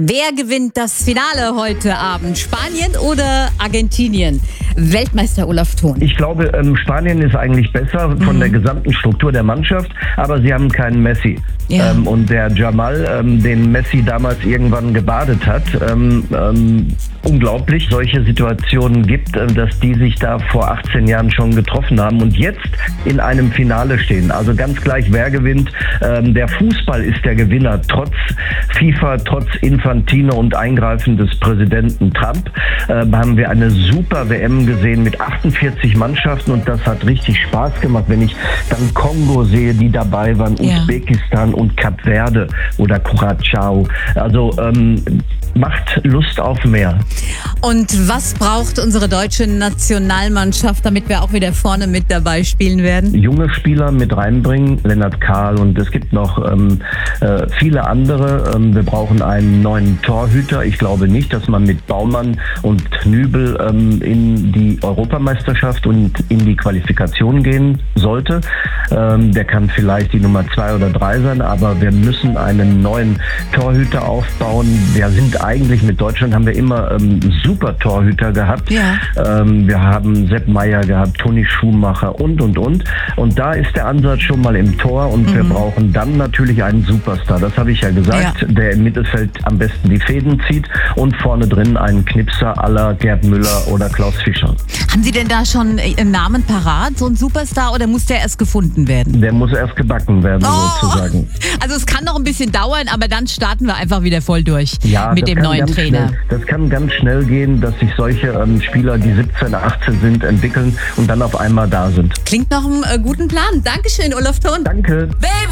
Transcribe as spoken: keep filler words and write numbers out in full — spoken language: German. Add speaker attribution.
Speaker 1: Wer gewinnt das Finale heute Abend? Spanien oder Argentinien? Weltmeister Olaf Thon.
Speaker 2: Ich glaube, ähm, Spanien ist eigentlich besser von mhm. der gesamten Struktur der Mannschaft, aber sie haben keinen Messi. Ja. Ähm, und der Jamal, ähm, den Messi damals irgendwann gebadet hat, ähm, ähm, unglaublich, solche Situationen gibt, äh, dass die sich da vor achtzehn Jahren schon getroffen haben und jetzt in einem Finale stehen. Also ganz gleich, wer gewinnt. Ähm, der Fußball ist der Gewinner, trotz FIFA, trotz Infantino und Eingreifen des Präsidenten Trump. Äh, haben wir eine super W M gesehen mit achtundvierzig Mannschaften und das hat richtig Spaß gemacht, wenn ich dann Kongo sehe, die dabei waren, ja. Usbekistan und Kap Verde oder Curaçao. Also ähm, macht Lust auf mehr.
Speaker 1: Und was braucht unsere deutsche Nationalmannschaft, damit wir auch wieder vorne mit dabei spielen werden?
Speaker 2: Junge Spieler mit reinbringen, Lennart Kahl, und es gibt noch ähm, äh, viele andere. Ähm, wir brauchen einen neuen Torhüter. Ich glaube nicht, dass man mit Baumann und Nübel ähm, in die Europameisterschaft und in die Qualifikation gehen sollte. Ähm, der kann vielleicht die Nummer zwei oder drei sein, aber wir müssen einen neuen Torhüter aufbauen. Wir sind eigentlich mit Deutschland haben wir immer ähm, super Torhüter gehabt. Ja. Ähm, wir haben Sepp Maier gehabt, Toni Schumacher und, und, und. Und da ist der Ansatz schon mal im Tor und mhm. wir brauchen dann natürlich einen Superstar. Das habe ich ja gesagt, ja. der im Mittelfeld am besten die Fäden zieht und vorne drin einen Knipser à la Gerd Müller oder Klaus Fischer.
Speaker 1: Haben Sie denn da schon einen Namen parat, so ein Superstar, oder muss der erst gefunden werden?
Speaker 2: Der muss erst gebacken werden, oh. sozusagen.
Speaker 1: Also es kann noch ein bisschen dauern, aber dann starten wir einfach wieder voll durch
Speaker 2: ja,
Speaker 1: mit dem neuen Trainer.
Speaker 2: Schnell, das kann ganz schnell gehen, dass sich solche ähm, Spieler, die siebzehn, achtzehn sind, entwickeln und dann auf einmal da sind.
Speaker 1: Klingt nach einem äh, guten Plan. Dankeschön, Olaf Thon.
Speaker 2: Danke.
Speaker 1: Baby!